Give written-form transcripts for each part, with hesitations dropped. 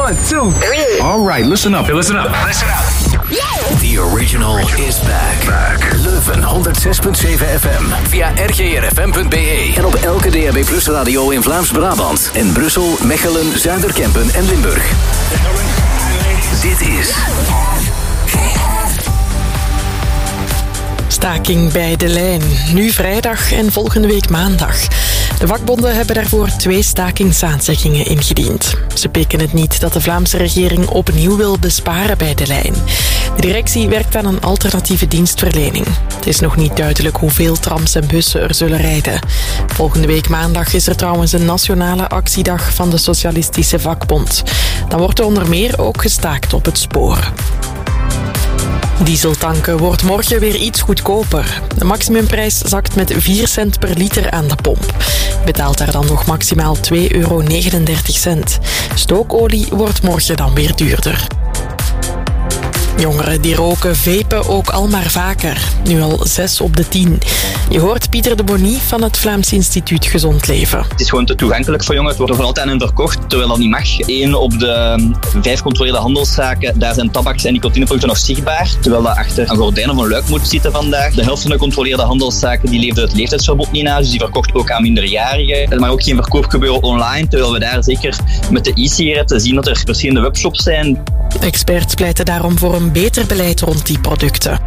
1, 2, 3. All right, listen up. Hey, listen up. Listen up. The original is back. Leuven 106.7 FM. Via rgrfm.be. En op elke DAB Plus radio in Vlaams-Brabant. En Brussel, Mechelen, Zuiderkempen en Limburg. Dit is... Staking bij de lijn. Nu vrijdag en volgende week maandag. De vakbonden hebben daarvoor 2 stakingsaanzeggingen ingediend. Ze pikken het niet dat de Vlaamse regering opnieuw wil besparen bij de lijn. De directie werkt aan een alternatieve dienstverlening. Het is nog niet duidelijk hoeveel trams en bussen er zullen rijden. Volgende week maandag is er trouwens een nationale actiedag van de Socialistische Vakbond. Dan wordt er onder meer ook gestaakt op het spoor. Dieseltanken wordt morgen weer iets goedkoper. De maximumprijs zakt met 4 cent per liter aan de pomp. Je betaalt daar dan nog maximaal €2,39. Stookolie wordt morgen dan weer duurder. Jongeren die roken, vapen ook al maar vaker. Nu al 6 op de 10. Je hoort Pieter de Bonny van het Vlaams Instituut Gezond Leven. Het is gewoon te toegankelijk voor jongeren. Het wordt er van altijd aan verkocht, terwijl dat niet mag. 1 op de 5 controleerde handelszaken, daar zijn tabaks- en nicotineproducten nog zichtbaar. Terwijl dat achter een gordijn of een luik moet zitten vandaag. De helft van de controleerde handelszaken die leefde het leeftijdsverbod niet na. Dus die verkocht ook aan minderjarigen. Er mag ook geen verkoop gebeuren online. Terwijl we daar zeker met de e-sigaretten zien dat er verschillende webshops zijn. Experts pleiten daarom voor een beter beleid rond die producten.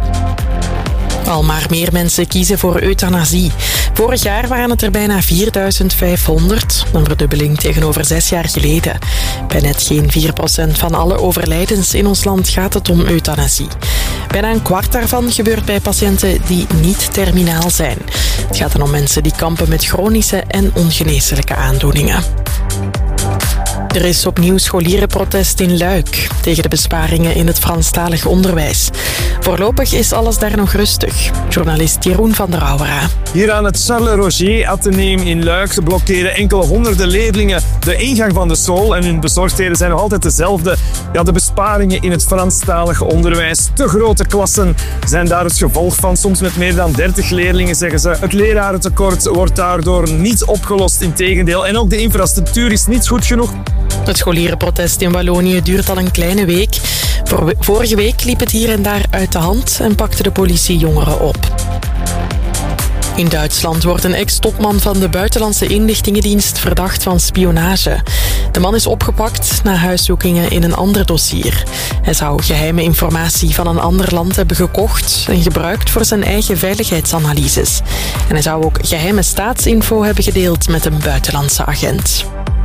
Al maar meer mensen kiezen voor euthanasie. Vorig jaar waren het er bijna 4.500, een verdubbeling tegenover 6 jaar geleden. Bij net geen 4% van alle overlijdens in ons land gaat het om euthanasie. Bijna een kwart daarvan gebeurt bij patiënten die niet terminaal zijn. Het gaat dan om mensen die kampen met chronische en ongeneeslijke aandoeningen. Er is opnieuw scholierenprotest in Luik tegen de besparingen in het Franstalig onderwijs. Voorlopig is alles daar nog rustig. Journalist Jeroen van der Ouwera. Hier aan het Charles Roger Atheneum in Luik blokkeren enkele honderden leerlingen de ingang van de school en hun bezorgdheden zijn nog altijd dezelfde. Ja, de besparingen in het Franstalig onderwijs, te grote klassen zijn daar het gevolg van. Soms met meer dan 30 leerlingen, zeggen ze. Het lerarentekort wordt daardoor niet opgelost, integendeel. En ook de infrastructuur is niet goed genoeg. Het scholierenprotest in Wallonië duurt al een kleine week. Vorige week liep het hier en daar uit de hand en pakte de politie jongeren op. In Duitsland wordt een ex-topman van de buitenlandse inlichtingendienst verdacht van spionage. De man is opgepakt na huiszoekingen in een ander dossier. Hij zou geheime informatie van een ander land hebben gekocht en gebruikt voor zijn eigen veiligheidsanalyses. En hij zou ook geheime staatsinfo hebben gedeeld met een buitenlandse agent.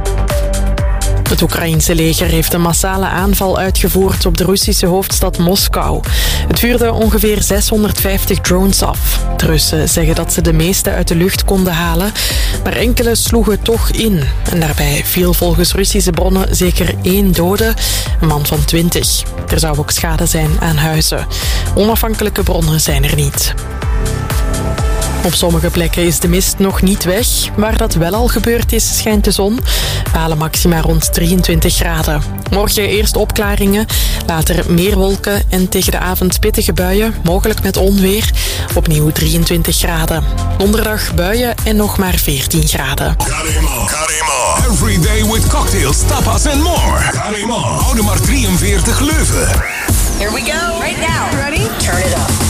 Het Oekraïense leger heeft een massale aanval uitgevoerd op de Russische hoofdstad Moskou. Het vuurde ongeveer 650 drones af. De Russen zeggen dat ze de meeste uit de lucht konden halen, maar enkele sloegen toch in. En daarbij viel volgens Russische bronnen zeker 1 dode, een man van 20. Er zou ook schade zijn aan huizen. Onafhankelijke bronnen zijn er niet. Op sommige plekken is de mist nog niet weg. Waar dat wel al gebeurd is, schijnt de zon. We halen maxima rond 23 graden. Morgen eerst opklaringen, later meer wolken en tegen de avond pittige buien, mogelijk met onweer. Opnieuw 23 graden. Donderdag buien en nog maar 14 graden. Carimo. Every day with cocktails, tapas and more. Carimo. Oude maar 43 Leuven. Here we go. Right now. Ready? Turn it up.